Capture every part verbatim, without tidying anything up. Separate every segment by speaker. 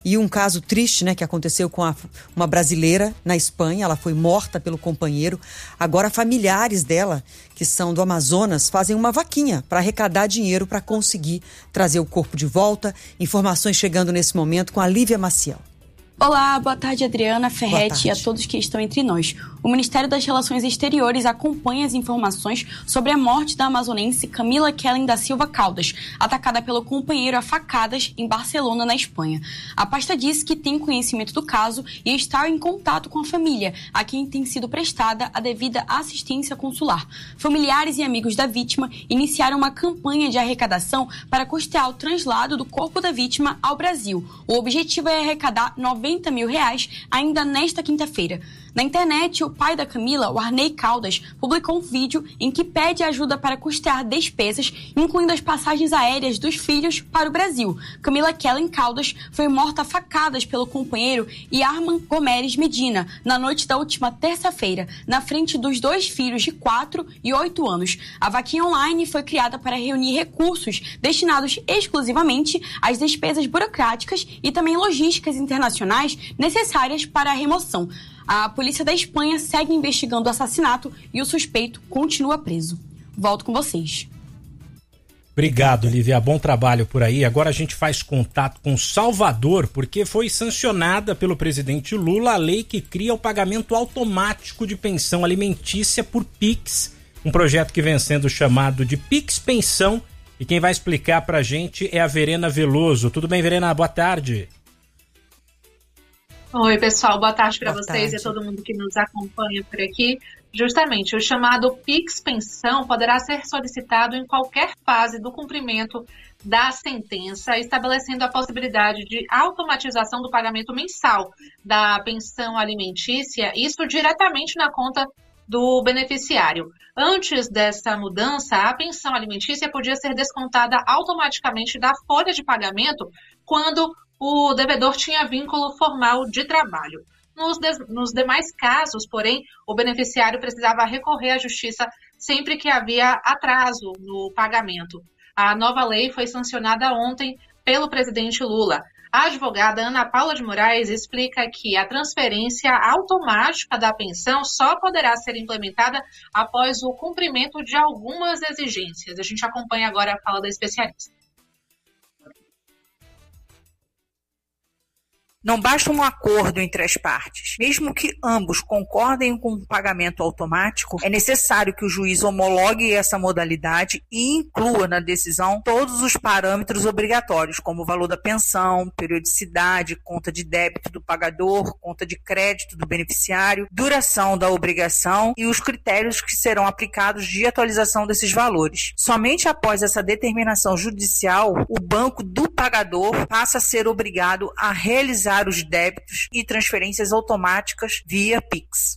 Speaker 1: E um caso triste, né, que aconteceu com a, uma brasileira na Espanha. Ela foi morta pelo companheiro. Agora familiares dela, que são do Amazonas, fazem uma vaquinha para arrecadar dinheiro para conseguir trazer o corpo de volta. Informações chegando nesse momento com a Lívia Maciel.
Speaker 2: Olá, boa tarde, Adriana, Ferretti e a todos que estão entre nós. O Ministério das Relações Exteriores acompanha as informações sobre a morte da amazonense Camila Kellen da Silva Caldas, atacada pelo companheiro a facadas em Barcelona, na Espanha. A pasta disse que tem conhecimento do caso e está em contato com a família, a quem tem sido prestada a devida assistência consular. Familiares e amigos da vítima iniciaram uma campanha de arrecadação para custear o translado do corpo da vítima ao Brasil. O objetivo é arrecadar noventa mil reais ainda nesta quinta-feira. Na internet, o pai da Camila, o Arnei Caldas, publicou um vídeo em que pede ajuda para custear despesas, incluindo as passagens aéreas dos filhos para o Brasil. Camila Kellen Caldas foi morta a facadas pelo companheiro Yarman Gomeres Medina na noite da última terça-feira, na frente dos dois filhos de quatro e oito anos. A vaquinha online foi criada para reunir recursos destinados exclusivamente às despesas burocráticas e também logísticas internacionais necessárias para a remoção. A polícia da Espanha segue investigando o assassinato e o suspeito continua preso. Volto com vocês.
Speaker 3: Obrigado, Lívia. Bom trabalho por aí. Agora a gente faz contato com Salvador, porque foi sancionada pelo presidente Lula a lei que cria o pagamento automático de pensão alimentícia por Pix, um projeto que vem sendo chamado de Pix Pensão. E quem vai explicar pra gente é a Verena Veloso. Tudo bem, Verena? Boa tarde.
Speaker 4: Oi, pessoal, boa tarde para vocês tarde. E a todo mundo que nos acompanha por aqui. Justamente, o chamado Pix Pensão poderá ser solicitado em qualquer fase do cumprimento da sentença, estabelecendo a possibilidade de automatização do pagamento mensal da pensão alimentícia, isso diretamente na conta do beneficiário. Antes dessa mudança, a pensão alimentícia podia ser descontada automaticamente da folha de pagamento quando o devedor tinha vínculo formal de trabalho. Nos, de, nos demais casos, porém, o beneficiário precisava recorrer à justiça sempre que havia atraso no pagamento. A nova lei foi sancionada ontem pelo presidente Lula. A advogada Ana Paula de Moraes explica que a transferência automática da pensão só poderá ser implementada após o cumprimento de algumas exigências. A gente acompanha agora a fala da especialista.
Speaker 5: Não basta um acordo entre as partes. Mesmo que ambos concordem com o pagamento automático, é necessário que o juiz homologue essa modalidade e inclua na decisão todos os parâmetros obrigatórios, como o valor da pensão, periodicidade, conta de débito do pagador, conta de crédito do beneficiário, duração da obrigação e os critérios que serão aplicados de atualização desses valores. Somente após essa determinação judicial, o banco do pagador passa a ser obrigado a realizar os débitos e transferências automáticas via Pix.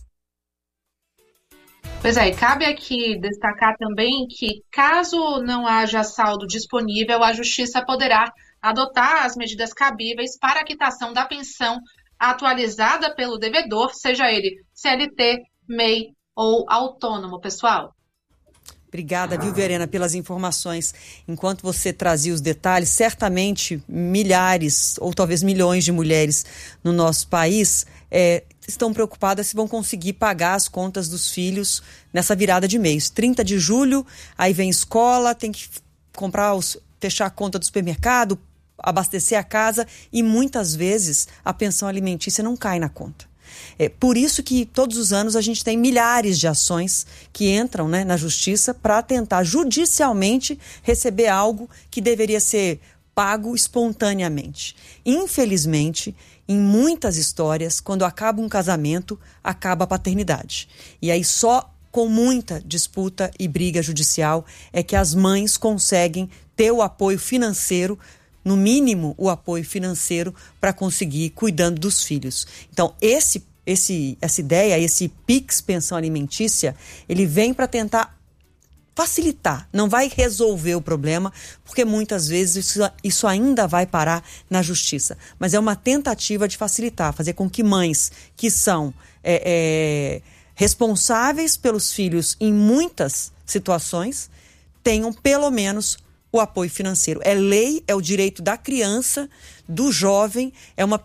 Speaker 4: Pois é, cabe aqui destacar também que, caso não haja saldo disponível, a Justiça poderá adotar as medidas cabíveis para a quitação da pensão atualizada pelo devedor, seja ele C L T, M E I ou autônomo, pessoal.
Speaker 1: Obrigada, viu, Verena, pelas informações. Enquanto você trazia os detalhes, certamente milhares ou talvez milhões de mulheres no nosso país é, estão preocupadas se vão conseguir pagar as contas dos filhos nessa virada de mês. trinta de julho, aí vem escola, tem que comprar, os, fechar a conta do supermercado, abastecer a casa e muitas vezes a pensão alimentícia não cai na conta. É por isso que todos os anos a gente tem milhares de ações que entram, né, na justiça para tentar judicialmente receber algo que deveria ser pago espontaneamente. Infelizmente, em muitas histórias, quando acaba um casamento, acaba a paternidade. E aí só com muita disputa e briga judicial é que as mães conseguem ter o apoio financeiro, no mínimo o apoio financeiro para conseguir ir cuidando dos filhos. Então, esse, esse, essa ideia, esse Pix Pensão Alimentícia, ele vem para tentar facilitar, não vai resolver o problema, porque muitas vezes isso, isso ainda vai parar na justiça. Mas é uma tentativa de facilitar, fazer com que mães que são é, é, responsáveis pelos filhos em muitas situações tenham pelo menos o apoio financeiro. É lei, é o direito da criança do jovem é uma